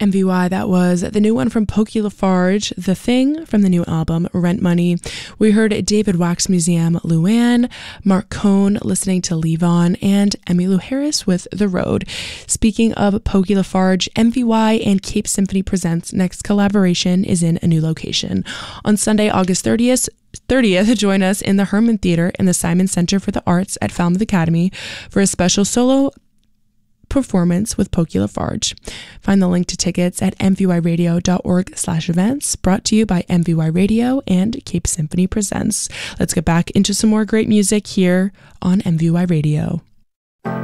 MVY, that was the new one from Pokey Lafarge, The Thing, from the new album Rent Money. We heard David Wax Museum, Luann, Mark Cohn listening to Levon, and Emmylou Harris with The Road. Speaking of Pokey Lafarge, MVY and Cape Symphony Presents' next collaboration is in a new location. On Sunday, August 30th, join us in the Herman Theater in the Simon Center for the Arts at Falmouth Academy for a special solo performance with Pokey Lafarge. Find the link to tickets at mvyradio.org/events, brought to you by MVY Radio and Cape Symphony Presents. Let's get back into some more great music here on MVY Radio.